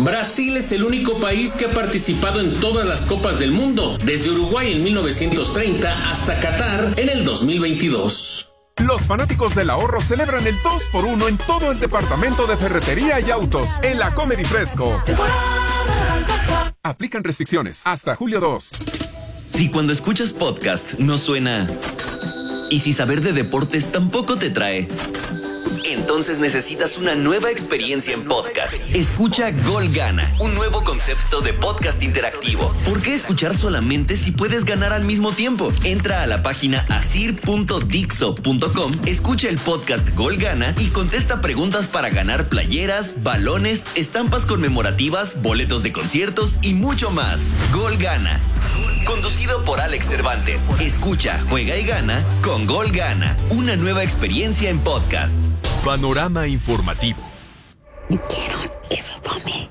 Brasil es el único país que ha participado en todas las Copas del Mundo, desde Uruguay en 1930 hasta Qatar en el 2022. Los fanáticos del ahorro celebran el 2x1 en todo el departamento de ferretería y autos en la Comedy Fresco. Aplican restricciones hasta julio 2. Si cuando escuchas podcast no suena, y si saber de deportes tampoco te trae, entonces necesitas una nueva experiencia en podcast. Escucha Gol Gana, un nuevo concepto de podcast interactivo. ¿Por qué escuchar solamente si puedes ganar al mismo tiempo? Entra a la página asir.dixo.com, escucha el podcast Gol Gana y contesta preguntas para ganar playeras, balones, estampas conmemorativas, boletos de conciertos y mucho más. Gol Gana. Conducido por Alex Cervantes. Escucha, juega y gana con Gol Gana. Una nueva experiencia en podcast. Panorama informativo. You cannot give up on me.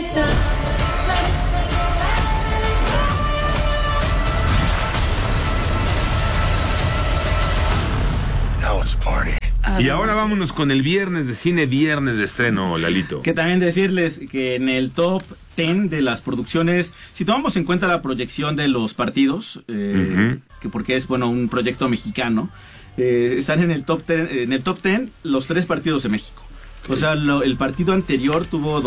Now it's a party. Y ahora vámonos con el viernes de cine, viernes de estreno, Lalito. Que también decirles que en el top 10 de las producciones, si tomamos en cuenta la proyección de los partidos, que porque es un proyecto mexicano, están en el top 10 los 3 partidos de México. O sea, el partido anterior tuvo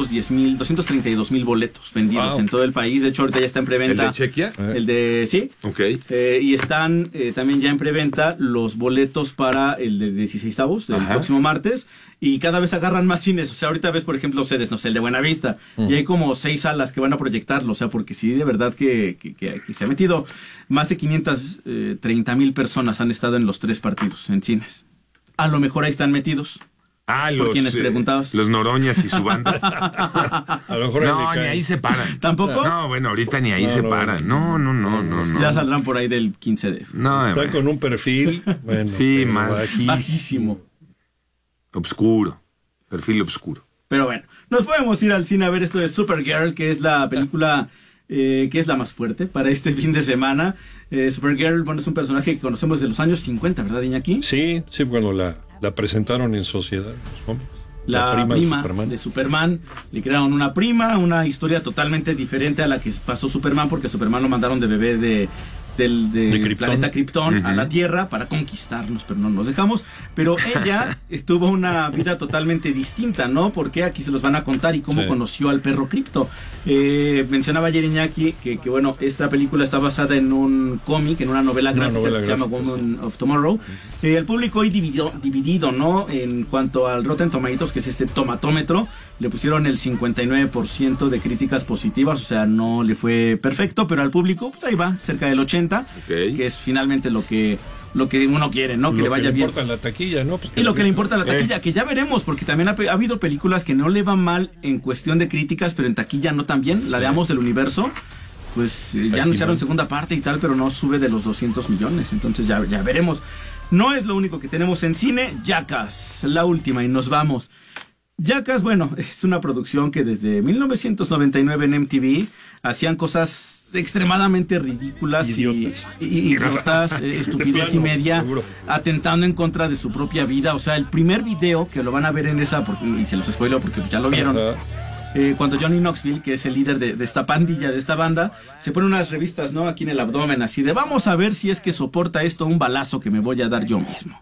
232,000 boletos vendidos en todo el país. De hecho, ahorita ya está en preventa. ¿El de Chequia? Sí. Ok. Y están también ya en preventa los boletos para el de 16avos del próximo martes. Y cada vez agarran más cines. O sea, ahorita ves, por ejemplo, sedes, no sé, el de Buenavista. Y hay como 6 salas que van a proyectarlo. O sea, porque sí, de verdad que se ha metido. Más de 530,000 personas han estado en los 3 partidos en cines. A lo mejor ahí están metidos. ¿Por quienes preguntabas? Los Noroñas y su banda. A lo mejor ni ahí se paran. ¿Tampoco? No, bueno, ahorita ni ahí se paran. No. Ya saldrán por ahí del 15 de... Está con un perfil... sí, más bajísimo. Obscuro. Perfil obscuro. Pero bueno, nos podemos ir al cine a ver esto de Supergirl, que es la película... que es la más fuerte para este fin de semana. Supergirl, es un personaje que conocemos desde los años 50, ¿verdad, Iñaki? Sí, cuando la presentaron en Sociedad, los cómics. La prima de Superman. Le crearon una prima, una historia totalmente diferente a la que pasó Superman, porque Superman lo mandaron de bebé del planeta Krypton a la Tierra para conquistarnos, pero no nos dejamos. Pero ella tuvo una vida totalmente distinta, ¿no? Porque aquí se los van a contar y cómo conoció al perro Krypto. Mencionaba ayer Iñaki que esta película está basada en un cómic, en una novela gráfica que se llama Woman of Tomorrow. El público hoy dividido, ¿no? En cuanto al Rotten Tomatoes, que es este tomatómetro, le pusieron el 59% de críticas positivas, o sea, no le fue perfecto, pero al público, pues ahí va, cerca del 80%. Que es finalmente lo que uno quiere, ¿no? Que le vaya bien. Lo que le importa la taquilla, ¿no? Pues y lo que le importa la taquilla, que ya veremos, porque también ha habido películas que no le van mal en cuestión de críticas, pero en taquilla no tan bien. La de Amos del Universo, pues ya anunciaron segunda parte y tal, pero no sube de los 200 millones. Entonces ya veremos. No es lo único que tenemos en cine. Jackass, la última, y nos vamos. Jackass, es una producción que desde 1999 en MTV hacían cosas extremadamente ridículas y idiotas, estupidez y media, atentando en contra de su propia vida. O sea, el primer video que lo van a ver en esa, y se los spoilo porque ya lo vieron, cuando Johnny Knoxville, que es el líder de esta pandilla, de esta banda, se pone unas revistas, ¿no? Aquí en el abdomen, así de vamos a ver si es que soporta esto un balazo que me voy a dar yo mismo.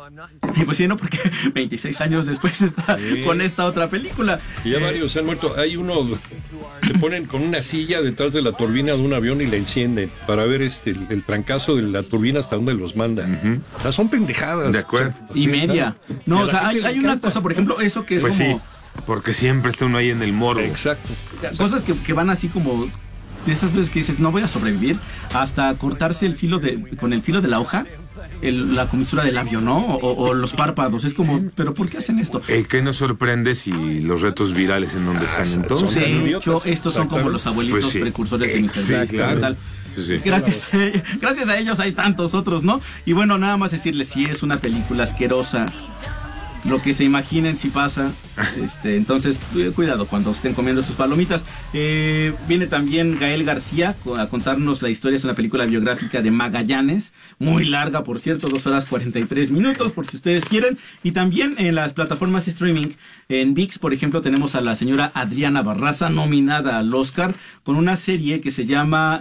Y pues sí, ¿no? Porque 26 años después está con esta otra película. Y ya varios se han muerto. Hay uno, se ponen con una silla detrás de la turbina de un avión y la encienden para ver el trancazo de la turbina hasta donde los manda. O sea, son pendejadas. De acuerdo. Y media. No, o sea, hay una cosa, por ejemplo, eso que es pues como... Sí, porque siempre está uno ahí en el morbo. Exacto. Cosas que van así como... De esas veces que dices, no voy a sobrevivir, hasta cortarse con el filo de la hoja, la comisura del labio, ¿no? O los párpados. Es como, ¿pero por qué hacen esto? ¿Qué nos sorprende si los retos virales en donde están entonces? De hecho, estos son como los abuelitos precursores de Mr. Claro. Tal. Sí. Gracias a ellos hay tantos otros, ¿no? Y nada más decirles, si es una película asquerosa, lo que se imaginen si pasa. Entonces, cuidado cuando estén comiendo sus palomitas. Viene también Gael García a contarnos la historia. Es una película biográfica de Magallanes, muy larga, por cierto, 2 horas 43 minutos, por si ustedes quieren. Y también en las plataformas streaming, en ViX, por ejemplo, tenemos a la señora Adriana Barraza, nominada al Oscar, con una serie que se llama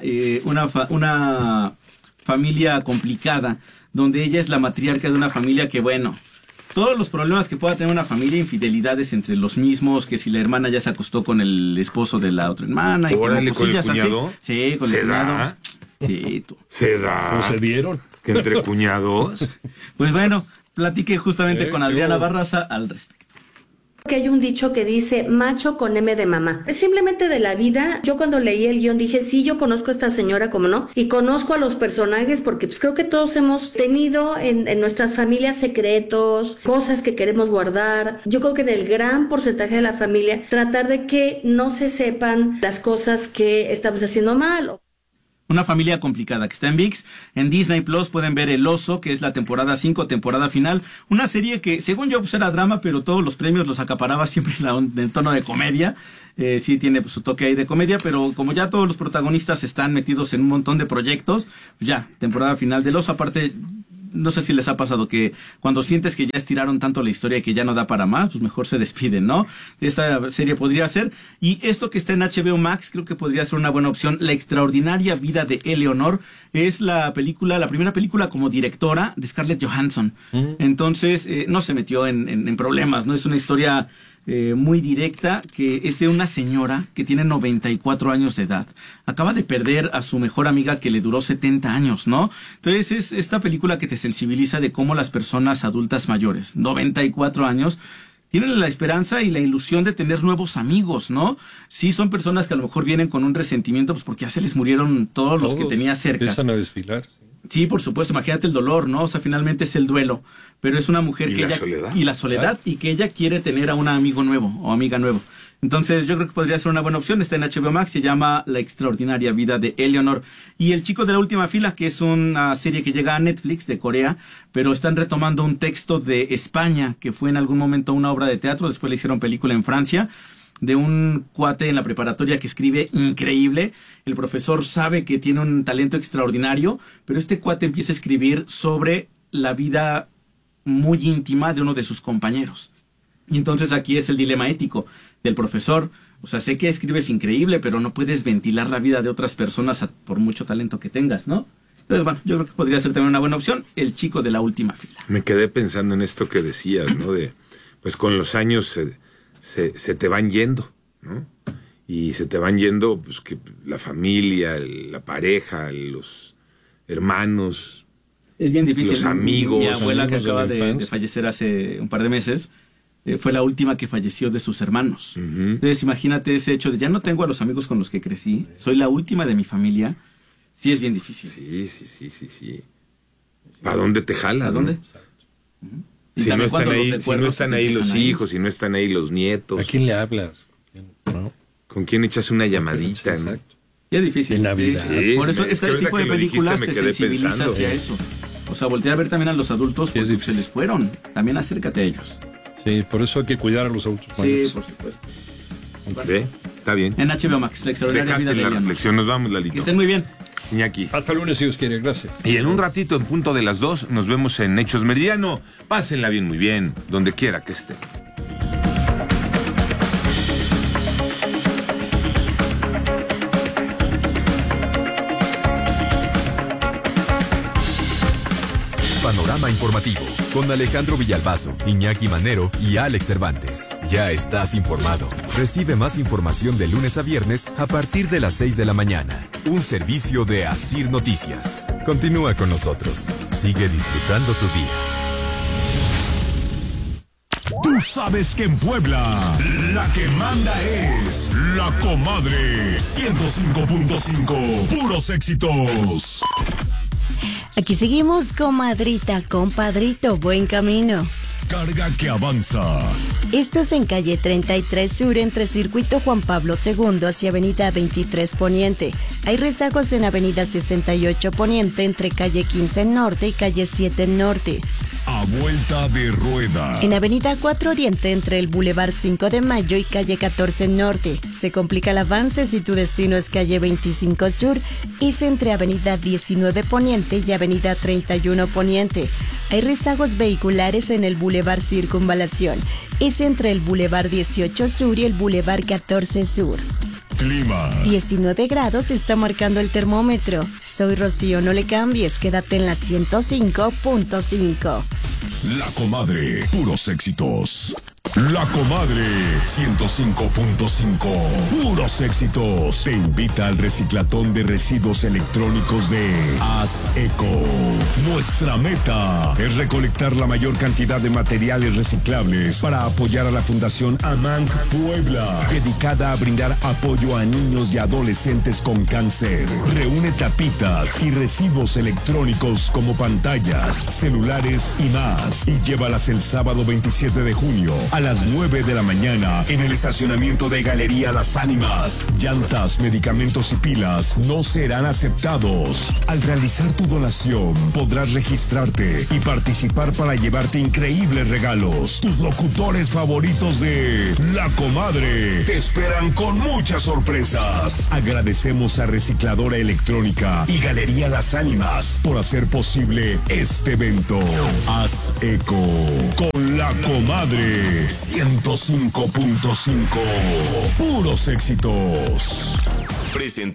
Una familia complicada, donde ella es la matriarca de una familia que, bueno, todos los problemas que pueda tener una familia, infidelidades entre los mismos, que si la hermana ya se acostó con el esposo de la otra hermana. Órale, ¿con el cuñado? Así. Sí, con el cuñado. Sí, tú. ¿Se da? ¿Cómo se dieron? ¿Que entre cuñados? Pues bueno, platiqué justamente con Adriana Barraza al respecto. Que hay un dicho que dice macho con M de mamá. Es simplemente de la vida. Yo cuando leí el guión dije, sí, yo conozco a esta señora, ¿cómo no? Y conozco a los personajes porque pues creo que todos hemos tenido en nuestras familias secretos, cosas que queremos guardar. Yo creo que en el gran porcentaje de la familia, tratar de que no se sepan las cosas que estamos haciendo mal. Una familia complicada, que está en ViX. En Disney Plus pueden ver El Oso, que es la temporada 5, temporada final. Una serie que, según yo, pues era drama, pero todos los premios los acaparaba siempre en tono de comedia. Sí tiene pues, su toque ahí de comedia, pero como ya todos los protagonistas están metidos en un montón de proyectos, pues ya, temporada final del Oso. Aparte, no sé si les ha pasado que cuando sientes que ya estiraron tanto la historia y que ya no da para más, pues mejor se despiden, ¿no? Esta serie podría ser. Y esto que está en HBO Max, creo que podría ser una buena opción. La extraordinaria vida de Eleanor es la primera película como directora de Scarlett Johansson. Entonces, no se metió en problemas, ¿no? Es una historia muy directa, que es de una señora que tiene 94 años de edad. Acaba de perder a su mejor amiga que le duró 70 años, ¿no? Entonces es esta película que te sensibiliza de cómo las personas adultas mayores, 94 años, tienen la esperanza y la ilusión de tener nuevos amigos, ¿no? Sí, son personas que a lo mejor vienen con un resentimiento, pues porque ya se les murieron todos los que tenía cerca. Empiezan a desfilar. Sí, por supuesto, imagínate el dolor, ¿no? O sea, finalmente es el duelo, pero es una mujer que la soledad, y que ella quiere tener a un amigo nuevo o amiga nuevo. Entonces yo creo que podría ser una buena opción. Está en HBO Max, se llama La extraordinaria vida de Eleanor. Y El chico de la última fila, que es una serie que llega a Netflix de Corea, pero están retomando un texto de España, que fue en algún momento una obra de teatro, después le hicieron película en Francia, de un cuate en la preparatoria que escribe increíble. El profesor sabe que tiene un talento extraordinario, pero este cuate empieza a escribir sobre la vida muy íntima de uno de sus compañeros. Y entonces aquí es el dilema ético del profesor. O sea, sé que escribes increíble, pero no puedes ventilar la vida de otras personas por mucho talento que tengas, ¿no? Entonces, bueno, yo creo que podría ser también una buena opción, El chico de la última fila. Me quedé pensando en esto que decías, ¿no? Pues con los años se te van yendo, ¿no? Y se te van yendo, pues, que la familia, la pareja, los hermanos. Es bien difícil. Los amigos. Mi abuela, que acaba de fallecer hace un par de meses, fue la última que falleció de sus hermanos. Entonces, imagínate ese hecho de ya no tengo a los amigos con los que crecí, soy la última de mi familia. Sí, es bien difícil. Sí. ¿Para dónde te jalas? ¿A dónde? Si no están ahí los hijos, si no están ahí los nietos. ¿A quién le hablas? ¿No? ¿Con quién echas una llamadita? ¿No? Y es difícil. En Navidad. Sí, por eso este tipo de películas te sensibiliza pensando, hacia eso. O sea, voltea a ver también a los adultos porque se les fueron. También acércate a ellos. Sí, por eso hay que cuidar a los adultos. Sí, por supuesto. Okay. Está bien. En HBO Max, La extraordinaria vida de la Eleanor. reflexión. Nos vamos, Lalito. Que estén muy bien. Iñaki. Hasta el lunes, si Dios quiere. Gracias. Y en un ratito, en punto de las 2, nos vemos en Hechos Meridiano. Pásenla bien, muy bien, donde quiera que estén. Panorama informativo con Alejandro Villalbazo, Iñaki Manero y Alex Cervantes. Ya estás informado. Recibe más información de lunes a viernes a partir de las 6 de la mañana. Un servicio de Asir Noticias. Continúa con nosotros. Sigue disfrutando tu día. Tú sabes que en Puebla la que manda es La Comadre 105.5. Puros éxitos. Aquí seguimos, comadrita, compadrito, buen camino. Carga que avanza. Esto es en calle 33 Sur, entre Circuito Juan Pablo II hacia avenida 23 Poniente. Hay rezagos en avenida 68 Poniente, entre calle 15 Norte y calle 7 Norte. a vuelta de rueda. En Avenida 4 Oriente, entre el Boulevard 5 de Mayo y Calle 14 Norte, se complica el avance si tu destino es Calle 25 Sur, y entre Avenida 19 Poniente y Avenida 31 Poniente. Hay rezagos vehiculares en el Boulevard Circunvalación, es entre el Boulevard 18 Sur y el Boulevard 14 Sur. Clima. 19 grados está marcando el termómetro. Soy Rocío, no le cambies, quédate en la 105.5. La Comadre, puros éxitos. La Comadre 105.5, puros éxitos. Te invita al reciclatón de residuos electrónicos de Haz Eco. Nuestra meta es recolectar la mayor cantidad de materiales reciclables para apoyar a la Fundación AMANC Puebla, dedicada a brindar apoyo a niños y adolescentes con cáncer. Reúne tapitas y residuos electrónicos como pantallas, celulares y más, y llévalas el sábado 27 de junio a las 9 de la mañana en el estacionamiento de Galería Las Ánimas. Llantas, medicamentos y pilas no serán aceptados. Al realizar tu donación, podrás registrarte y participar para llevarte increíbles regalos. Tus locutores favoritos de La Comadre te esperan con muchas sorpresas. Agradecemos a Recicladora Electrónica y Galería Las Ánimas por hacer posible este evento. Haz eco con La Comadre 105.5. Puros éxitos.